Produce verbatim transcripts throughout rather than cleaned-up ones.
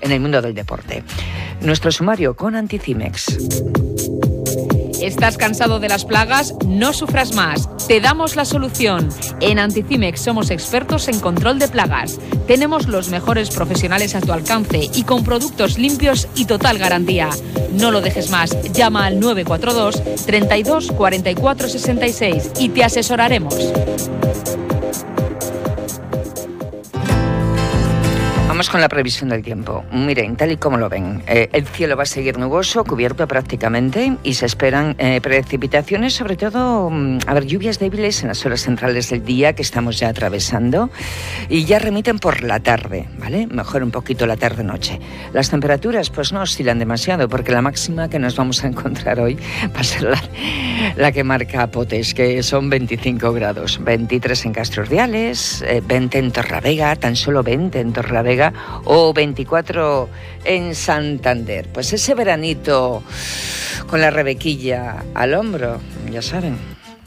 en el mundo del deporte. Nuestro sumario con Anticimex. ¿Estás cansado de las plagas? No sufras más. Te damos la solución. En Anticimex somos expertos en control de plagas. Tenemos los mejores profesionales a tu alcance y con productos limpios y total garantía. No lo dejes más. Llama al nueve cuatro dos, treinta y dos, cuarenta y cuatro, sesenta y seis y te asesoraremos. Vamos con la previsión del tiempo. Miren, tal y como lo ven, eh, el cielo va a seguir nuboso, cubierto prácticamente, y se esperan eh, precipitaciones, sobre todo, mm, a ver, lluvias débiles en las horas centrales del día que estamos ya atravesando, y ya remiten por la tarde, ¿vale? Mejor un poquito la tarde-noche. Las temperaturas, pues no oscilan demasiado, porque la máxima que nos vamos a encontrar hoy va a ser la, la que marca Potes, que son veinticinco grados, veintitrés en Castro Urdiales, eh, veinte en Torlavega, tan solo veinte en Torlavega, o veinticuatro en Santander. Pues ese veranito con la Rebequilla al hombro, ya saben.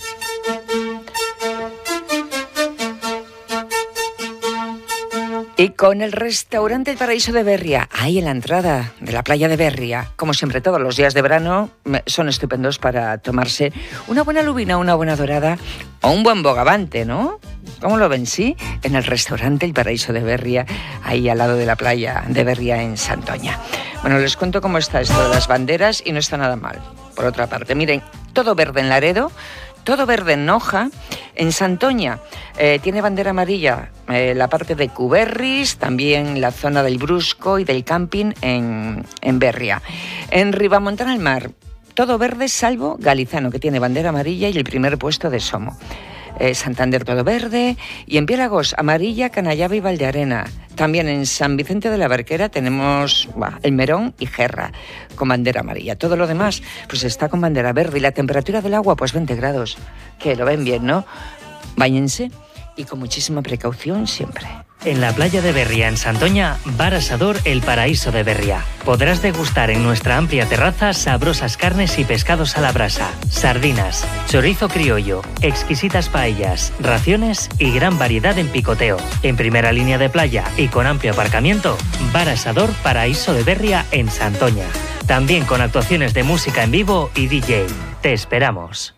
Y con el restaurante El Paraíso de Berria, ahí en la entrada de la playa de Berria. Como siempre, todos los días de verano son estupendos para tomarse una buena lubina, una buena dorada o un buen bogavante, ¿no? ¿Cómo lo ven? Sí, en el restaurante El Paraíso de Berria, ahí al lado de la playa de Berria en Santoña. Bueno, les cuento cómo está esto de las banderas y no está nada mal. Por otra parte, miren, todo verde en Laredo, todo verde en Noja, en Santoña eh, tiene bandera amarilla eh, la parte de Cuberris, también la zona del Brusco y del camping en, en Berria. En Ribamontana al Mar, todo verde salvo Galizano, que tiene bandera amarilla y el primer puesto de Somo. Eh, Santander todo verde, y en Piélagos amarilla, Canallava y Valdearena. También en San Vicente de la Barquera tenemos bah, el Merón y Gerra con bandera amarilla. Todo lo demás pues está con bandera verde, y la temperatura del agua pues veinte grados, que lo ven bien, ¿no? Báñense y con muchísima precaución siempre. En la playa de Berria, en Santoña, Bar Asador El Paraíso de Berria. Podrás degustar en nuestra amplia terraza sabrosas carnes y pescados a la brasa, sardinas, chorizo criollo, exquisitas paellas, raciones y gran variedad en picoteo. En primera línea de playa y con amplio aparcamiento, Bar Asador Paraíso de Berria en Santoña. También con actuaciones de música en vivo y D J. Te esperamos.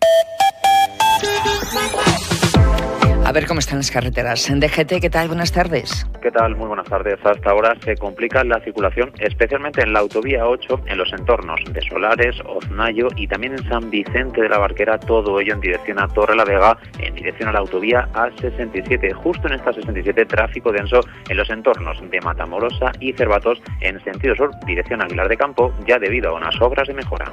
A ver cómo están las carreteras. En D G T, ¿qué tal? Buenas tardes. ¿Qué tal? Muy buenas tardes. Hasta ahora se complica la circulación, especialmente en la autovía ocho, en los entornos de Solares, Oznayo y también en San Vicente de la Barquera, todo ello en dirección a Torrelavega, en dirección a la autovía A sesenta y siete. Justo en esta sesenta y siete, tráfico denso en los entornos de Matamorosa y Cervatos, en sentido sur, dirección a Aguilar de Campo, ya debido a unas obras de mejora.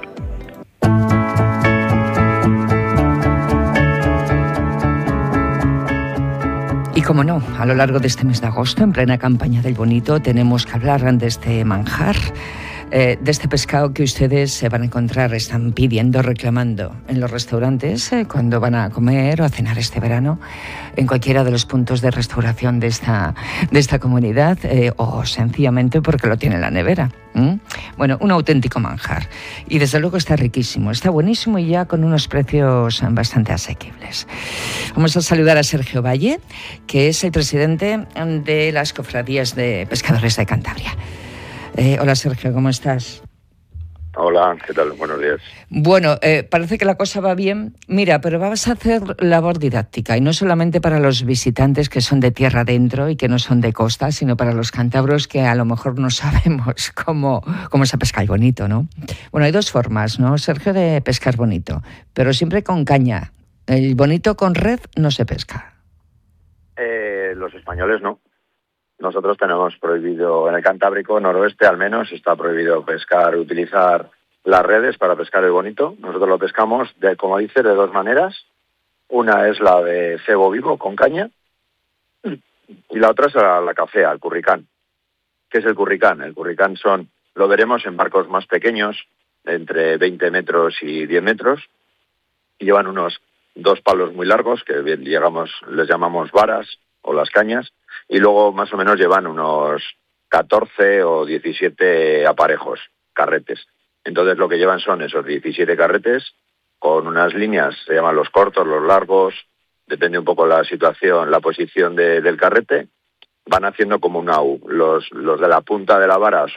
Y como no, a lo largo de este mes de agosto, en plena campaña del bonito, tenemos que hablar de este manjar, eh, de este pescado que ustedes se van a encontrar, están pidiendo, reclamando en los restaurantes eh, cuando van a comer o a cenar este verano, en cualquiera de los puntos de restauración de esta, de esta comunidad, eh, o sencillamente porque lo tiene en la nevera. ¿Mm? Bueno, un auténtico manjar. Y desde luego está riquísimo, está buenísimo y ya con unos precios bastante asequibles. Vamos a saludar a Sergio Valle, que es el presidente de las Cofradías de Pescadores de Cantabria. Eh, hola Sergio, ¿cómo estás? Hola, ¿qué tal? Buenos días. Bueno, eh, parece que la cosa va bien. Mira, pero vas a hacer labor didáctica, y no solamente para los visitantes que son de tierra adentro y que no son de costa, sino para los cántabros que a lo mejor no sabemos cómo, cómo se pesca el bonito, ¿no? Bueno, hay dos formas, ¿no, Sergio, de pescar bonito, pero siempre con caña. El bonito con red no se pesca. Eh, los españoles no. Nosotros tenemos prohibido, en el Cantábrico noroeste al menos, está prohibido pescar, utilizar las redes para pescar el bonito. Nosotros lo pescamos, de, como dice, de dos maneras. Una es la de cebo vivo con caña y la otra es la, la cafea, el curricán. ¿Qué es el curricán? El curricán son, lo veremos en barcos más pequeños, entre veinte metros y diez metros, y llevan unos dos palos muy largos, que bien, llegamos, les llamamos varas o las cañas, y luego más o menos llevan unos catorce o diecisiete aparejos, carretes. Entonces lo que llevan son esos diecisiete carretes con unas líneas, se llaman los cortos, los largos, depende un poco la situación, la posición de, del carrete, van haciendo como una U. Los, los de la punta de la vara